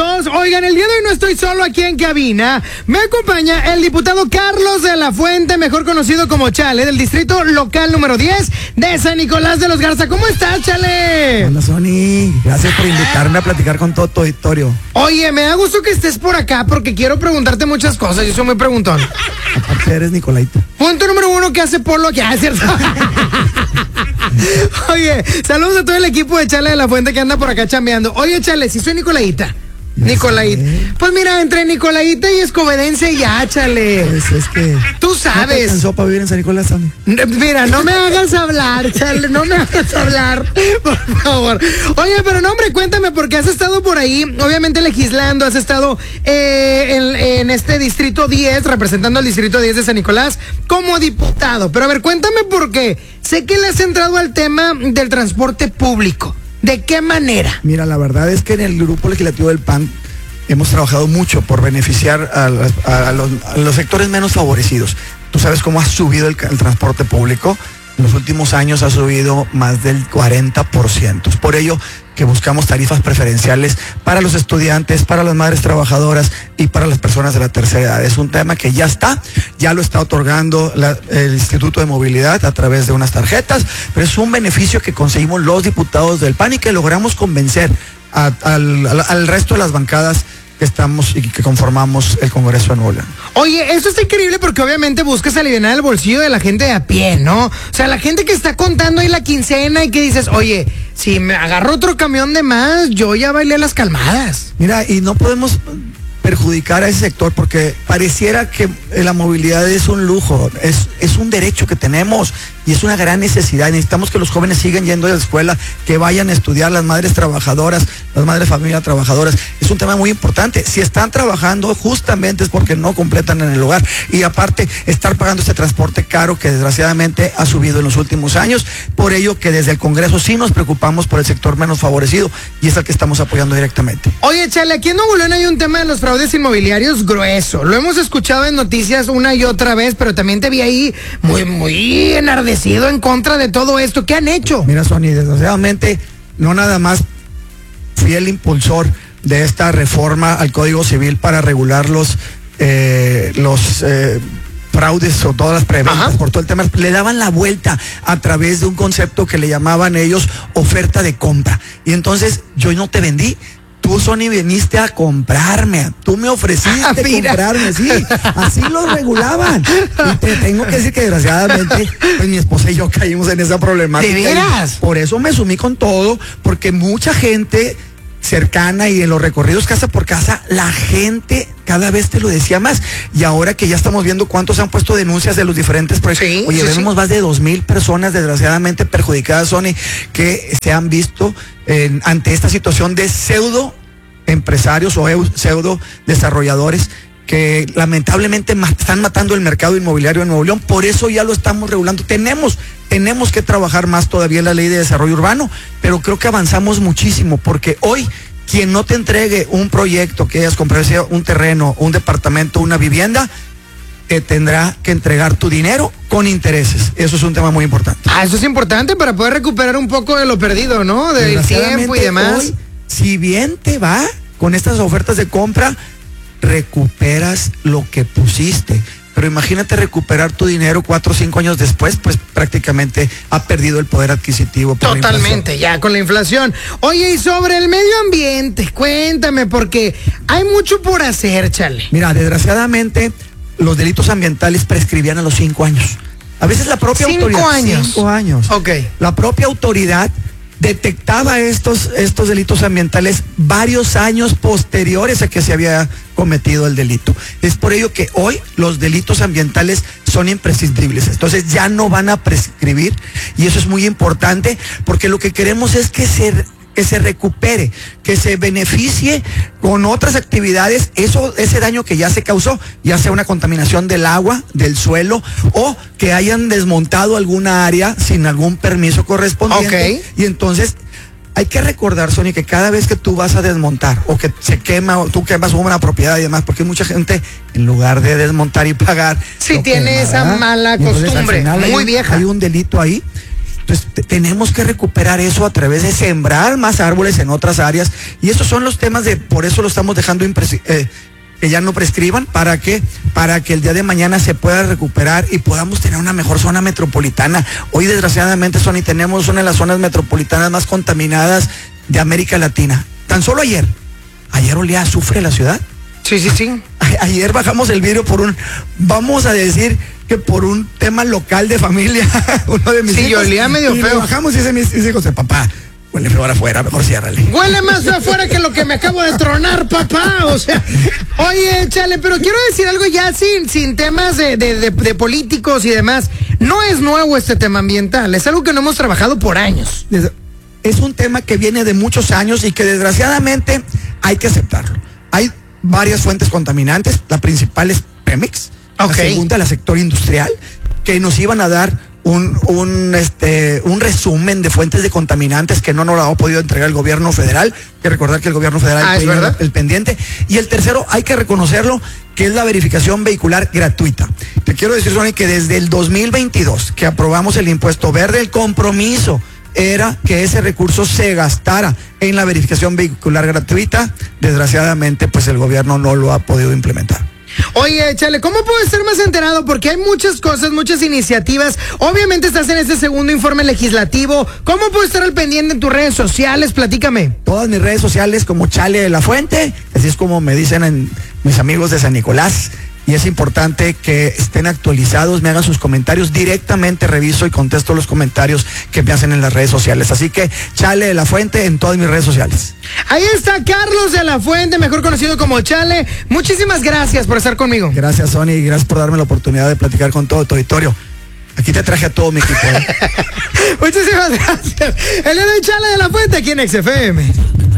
todos. Oigan, el día de hoy no estoy solo aquí en cabina. Me acompaña el diputado Carlos de la Fuente, mejor conocido como Chale, del distrito local número 10 de San Nicolás de los Garza. ¿Cómo estás, Chale? Hola, Sony. Gracias por invitarme a platicar con todo tu auditorio. Oye, me da gusto que estés por acá porque quiero preguntarte muchas cosas. Yo soy muy preguntón. Aparte eres Nicolaita. Punto número 1, ¿qué hace Polo aquí? ¿Es cierto? Oye, saludos a todo el equipo de Chale de la Fuente que anda por acá chambeando. Oye, Chale, si soy Nicolaita. Nicolaita. Pues mira, entre Nicolaita y Escobedense ya, Chale. Pues es que... Tú sabes. ¿No te alcanzó para vivir en San Nicolás, Sony? Mira, no me hagas hablar, Chale, no me hagas hablar, por favor. Oye, pero no, hombre, cuéntame, porque has estado por ahí, obviamente legislando, has estado en este distrito 10, representando al distrito 10 de San Nicolás, como diputado. Pero a ver, cuéntame por qué. Sé que le has entrado al tema del transporte público. ¿De qué manera? Mira, la verdad es que en el grupo legislativo del PAN hemos trabajado mucho por beneficiar a los sectores menos favorecidos. Tú sabes cómo ha subido el transporte público. En los últimos años ha subido más del 40%. Es por ello que buscamos tarifas preferenciales para los estudiantes, para las madres trabajadoras y para las personas de la tercera edad. Es un tema que ya lo está otorgando el Instituto de Movilidad a través de unas tarjetas, pero es un beneficio que conseguimos los diputados del PAN y que logramos convencer al resto de las bancadas que estamos y que conformamos el Congreso de Nuevo León. Oye, esto está increíble porque obviamente buscas aliviar el bolsillo de la gente de a pie, ¿no? O sea, la gente que está contando ahí la quincena y que dices, oye, si me agarro otro camión de más, yo ya bailé las calmadas. Mira, y no podemos perjudicar a ese sector porque pareciera que la movilidad es un lujo, es un derecho que tenemos y es una gran necesidad. Necesitamos que los jóvenes sigan yendo a la escuela, que vayan a estudiar, las madres trabajadoras, las madres de familia trabajadoras. Es un tema muy importante. Si están trabajando, justamente es porque no completan en el hogar y aparte estar pagando este transporte caro que desgraciadamente ha subido en los últimos años. Por ello que desde el Congreso sí nos preocupamos por el sector menos favorecido y es el que estamos apoyando directamente. Oye, Chale, aquí en Nuevo León hay un tema de los fraudes inmobiliarios grueso. Lo hemos escuchado en noticias una y otra vez, pero también te vi ahí muy enardecido en contra de todo esto. ¿Qué han hecho? Mira, Sony, desgraciadamente no nada más fui el impulsor de esta reforma al Código Civil para regular los fraudes o todas las preventas por todo el tema. Le daban la vuelta a través de un concepto que le llamaban ellos oferta de compra. Y entonces yo no te vendí. Tú, Sony, viniste a comprarme. Tú me ofreciste comprarme, sí. Así lo regulaban. Y te tengo que decir que desgraciadamente, pues mi esposa y yo caímos en esa problemática. ¿De veras? Por eso me sumí con todo, porque mucha gente cercana y en los recorridos casa por casa, la gente cada vez te lo decía más. Y ahora que ya estamos viendo cuántos han puesto denuncias de los diferentes proyectos. Oye, vemos más de 2,000 personas desgraciadamente perjudicadas, Sony, que se han visto ante esta situación de pseudo empresarios o pseudo desarrolladores que lamentablemente están matando el mercado inmobiliario en Nuevo León. Por eso ya lo estamos regulando. Tenemos que trabajar más todavía en la ley de desarrollo urbano, pero creo que avanzamos muchísimo, porque hoy quien no te entregue un proyecto que hayas comprado, sea un terreno, un departamento, una vivienda, te tendrá que entregar tu dinero con intereses. Eso es un tema muy importante. Eso es importante para poder recuperar un poco de lo perdido, ¿no? Del tiempo y demás. Hoy, si bien te va con estas ofertas de compra, recuperas lo que pusiste. Pero imagínate recuperar tu dinero 4 o 5 años después, pues prácticamente ha perdido el poder adquisitivo. Totalmente, ya con la inflación. Oye, y sobre el medio ambiente, cuéntame, porque hay mucho por hacer, Chale. Mira, desgraciadamente, los delitos ambientales prescribían a los 5 años. A veces la propia autoridad... 5 años. 5 años. Ok. La propia autoridad detectaba estos delitos ambientales varios años posteriores a que se había cometido el delito. Es por ello que hoy los delitos ambientales son imprescindibles. Entonces ya no van a prescribir y eso es muy importante porque lo que queremos es que se recupere, que se beneficie con otras actividades ese daño que ya se causó, ya sea una contaminación del agua, del suelo, o que hayan desmontado alguna área sin algún permiso correspondiente. Okay. Y entonces hay que recordar, Sony, que cada vez que tú vas a desmontar o que se quema, o tú quemas una propiedad y demás, porque mucha gente, en lugar de desmontar y pagar, sí tiene esa mala costumbre, muy vieja. Hay un delito ahí. Entonces tenemos que recuperar eso a través de sembrar más árboles en otras áreas, y esos son los temas por eso lo estamos dejando que ya no prescriban, para que el día de mañana se pueda recuperar y podamos tener una mejor zona metropolitana. Hoy desgraciadamente, Sony, tenemos una de las zonas metropolitanas más contaminadas de América Latina. Tan solo ayer olía a azufre la ciudad. Sí. Ayer bajamos el vidrio vamos a decir que por un tema local de familia, uno de mis hijos. Sí, olía medio feo. Lo bajamos y dice mis hijos, papá, huele feo afuera, mejor ciérrale. Huele más feo afuera que lo que me acabo de tronar, papá. O sea, oye, Chale, pero quiero decir algo ya sin temas de políticos y demás. No es nuevo este tema ambiental, es algo que no hemos trabajado por años. Es un tema que viene de muchos años y que desgraciadamente hay que aceptarlo. Hay varias fuentes contaminantes, la principal es Pemex, la segunda la sector industrial, que nos iban a dar un resumen de fuentes de contaminantes que no nos lo ha podido entregar el gobierno federal. Hay que recordar que el gobierno federal tiene el pendiente. Y el tercero, hay que reconocerlo, que es la verificación vehicular gratuita. Te quiero decir, Sony, que desde el 2022 que aprobamos el impuesto verde, el compromiso era que ese recurso se gastara en la verificación vehicular gratuita. Desgraciadamente, pues el gobierno no lo ha podido implementar. Oye, Chale, ¿cómo puedo estar más enterado? Porque hay muchas cosas, muchas iniciativas. Obviamente estás en este segundo informe legislativo. ¿Cómo puedo estar al pendiente en tus redes sociales? Platícame. Todas mis redes sociales como Chale de la Fuente, así es como me dicen mis amigos de San Nicolás. Y es importante que estén actualizados, me hagan sus comentarios, directamente reviso y contesto los comentarios que me hacen en las redes sociales. Así que Chale de la Fuente en todas mis redes sociales. Ahí está Carlos de la Fuente, mejor conocido como Chale. Muchísimas gracias por estar conmigo. Gracias, Sony, y gracias por darme la oportunidad de platicar con todo tu auditorio. Aquí te traje a todo mi equipo. Muchísimas gracias. El héroe Chale de la Fuente aquí en XFM.